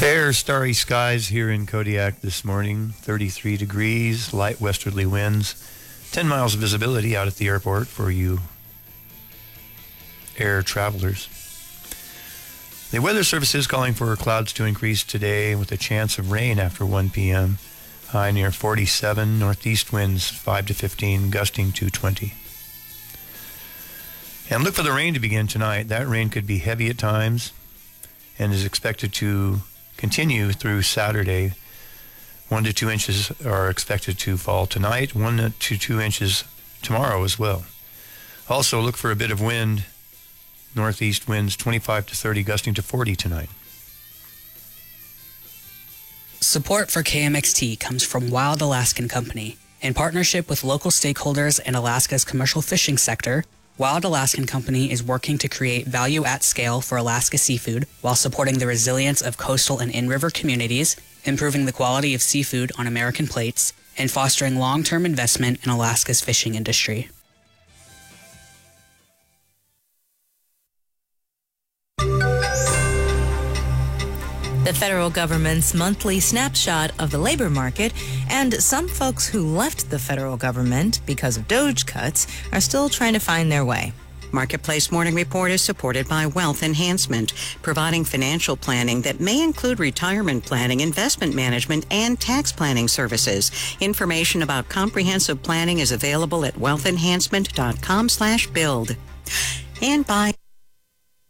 Fair, starry skies here in Kodiak this morning. 33 degrees, light westerly winds. 10 miles of visibility out at the airport for you air travelers. The Weather Service is calling for clouds to increase today with a chance of rain after 1 p.m. High near 47, northeast winds 5 to 15, gusting to 20. And look for the rain to begin tonight. That rain could be heavy at times and is expected to continue through Saturday. 1 to 2 inches are expected to fall tonight, 1 to 2 inches tomorrow as well. Also look for a bit of wind, northeast winds 25 to 30, gusting to 40 tonight. Support for KMXT comes from Wild Alaskan Company. In partnership with local stakeholders in Alaska's commercial fishing sector, Wild Alaskan Company is working to create value at scale for Alaska seafood while supporting the resilience of coastal and in-river communities, improving the quality of seafood on American plates, and fostering long-term investment in Alaska's fishing industry. The federal government's monthly snapshot of the labor market, and some folks who left the federal government because of DOGE cuts are still trying to find their way. Marketplace Morning Report is supported by Wealth Enhancement, providing financial planning that may include retirement planning, investment management, and tax planning services. Information about comprehensive planning is available at wealthenhancement.com/build. And by